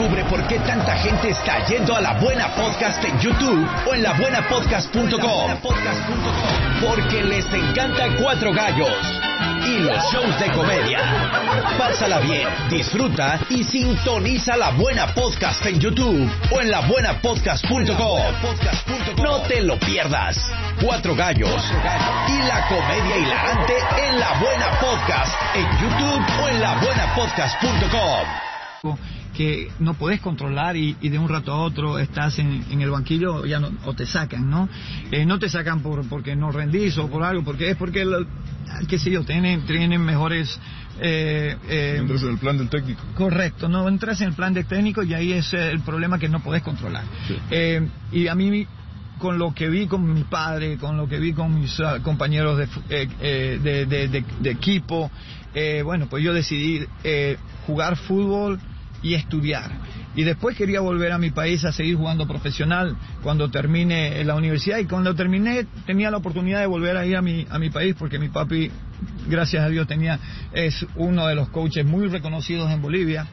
Descubre por qué tanta gente está yendo a La Buena Podcast en YouTube o en labuenapodcast.com. Porque les encanta Cuatro Gallos y los shows de comedia. Pásala bien, disfruta y sintoniza La Buena Podcast en YouTube o en labuenapodcast.com. No te lo pierdas. Cuatro Gallos y la comedia hilarante en La Buena Podcast en YouTube o en labuenapodcast.com. Que no podés controlar y de un rato a otro estás en el banquillo ya no, o te sacan, ¿no? No te sacan porque no rendís o por algo, porque es porque, qué sé yo, tienen mejores... entras en el plan del técnico. Correcto, no entras en el plan del técnico y ahí es el problema que no podés controlar. Sí. Y a mí, con lo que vi con mi padre, con lo que vi con mis compañeros de equipo, bueno, pues yo decidí jugar fútbol y estudiar. Y después quería volver a mi país a seguir jugando profesional cuando termine la universidad, y cuando terminé tenía la oportunidad de volver a ir a mi país, porque mi papi, gracias a Dios, es uno de los coaches muy reconocidos en Bolivia.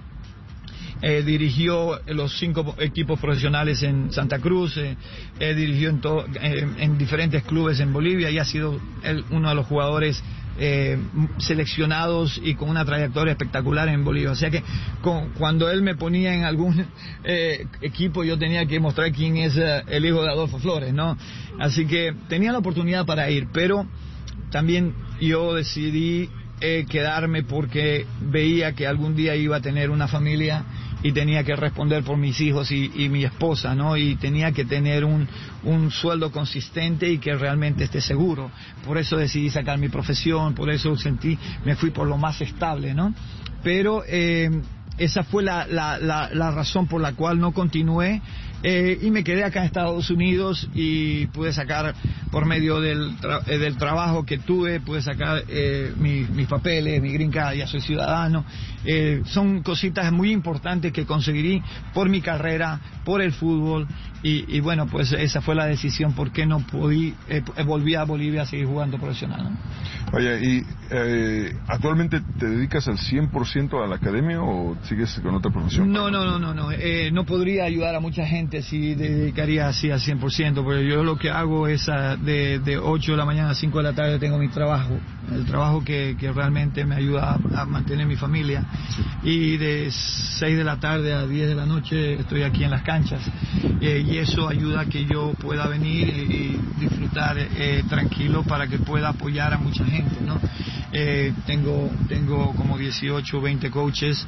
Dirigió los 5 equipos profesionales en Santa Cruz, dirigió en diferentes clubes en Bolivia y ha sido uno de los jugadores seleccionados y con una trayectoria espectacular en Bolivia. O sea que cuando él me ponía en algún equipo, yo tenía que mostrar quién es el hijo de Adolfo Flores, ¿no? Así que tenía la oportunidad para ir, pero también yo decidí quedarme porque veía que algún día iba a tener una familia y tenía que responder por mis hijos y mi esposa, ¿no? Y tenía que tener un sueldo consistente y que realmente esté seguro. Por eso decidí sacar mi profesión, por eso me fui por lo más estable, ¿no? Pero esa fue la razón por la cual no continué. Y me quedé acá en Estados Unidos y pude sacar, por medio del trabajo que tuve, pude sacar mis papeles, mi green card, ya soy ciudadano. Son cositas muy importantes que conseguí por mi carrera, por el fútbol, y bueno, pues esa fue la decisión por qué no volví a Bolivia a seguir jugando profesional, ¿no? Oye, ¿y actualmente te dedicas al 100% a la academia o sigues con otra profesión? No podría ayudar a mucha gente si dedicaría así al 100%, porque yo lo que hago es de 8 de la mañana a 5 de la tarde tengo mi trabajo, el trabajo que realmente me ayuda a mantener mi familia, y de 6 de la tarde a 10 de la noche estoy aquí en las canchas, y eso ayuda a que yo pueda venir y disfrutar tranquilo, para que pueda apoyar a mucha gente, ¿no? Tengo como 18 o 20 coaches,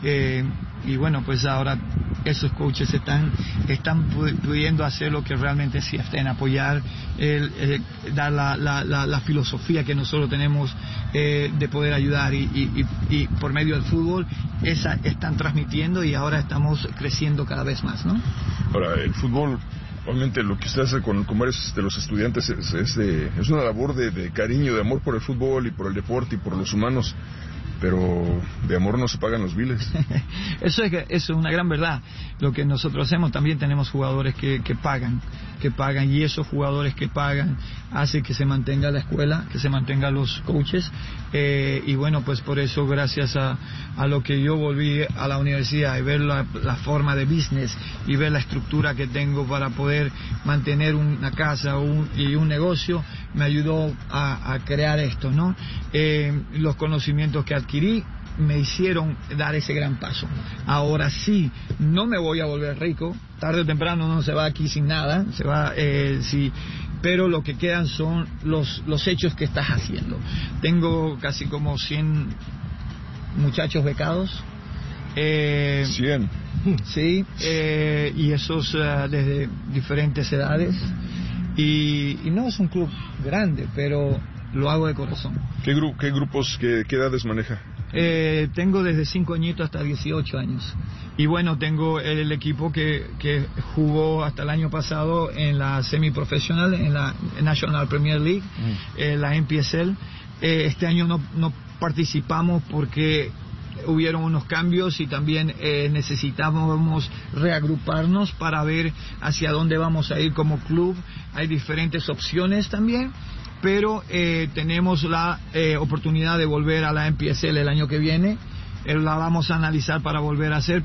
y bueno, pues ahora esos coaches están pudiendo hacer lo que realmente sí estén, apoyar, dar la filosofía que nosotros tenemos de poder ayudar, y por medio del fútbol están transmitiendo, y ahora estamos creciendo cada vez más, ¿no? Ahora, el fútbol, obviamente lo que usted hace con varios de los estudiantes es una labor de cariño, de amor por el fútbol y por el deporte y por los humanos, pero de amor no se pagan los biles. Eso es una gran verdad. Lo que nosotros hacemos, también tenemos jugadores que pagan, y esos jugadores que pagan hace que se mantenga la escuela, que se mantengan los coaches, y bueno, pues por eso, gracias a lo que yo volví a la universidad y ver la forma de business y ver la estructura que tengo para poder mantener una casa y un negocio, me ayudó a crear esto, ¿no? Los conocimientos que adquirí me hicieron dar ese gran paso. Ahora sí, no me voy a volver rico, tarde o temprano uno se va aquí sin nada, pero lo que quedan son los hechos que estás haciendo. Tengo casi como 100 muchachos becados. 100. Sí, y esos desde diferentes edades, y no es un club grande, pero lo hago de corazón. ¿Qué grupos, qué edades maneja? Tengo desde 5 añitos hasta 18 años. Y bueno, tengo el equipo que jugó hasta el año pasado en la semiprofesional, en la National Premier League, la NPSL. Este año no participamos porque hubieron unos cambios, y también necesitábamos reagruparnos para ver hacia dónde vamos a ir como club. Hay diferentes opciones también, pero tenemos la oportunidad de volver a la NPSL el año que viene. La vamos a analizar para volver a hacer,